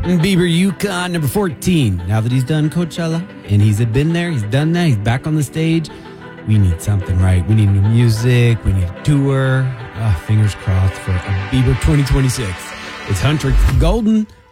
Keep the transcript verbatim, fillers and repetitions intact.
Bieber Yukon, number fourteen. Now that he's done Coachella and he's been there, he's done that, he's back on the stage. We need something, right? We need new music. We need a tour. Uh, fingers crossed for a Bieber twenty twenty-six. It's Huntrix Golden